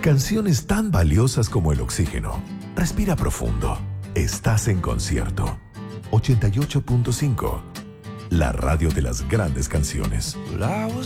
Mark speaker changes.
Speaker 1: Canciones tan valiosas como el oxígeno. Respira profundo. Estás en concierto. 88.5. La radio de las grandes canciones.
Speaker 2: Well, I was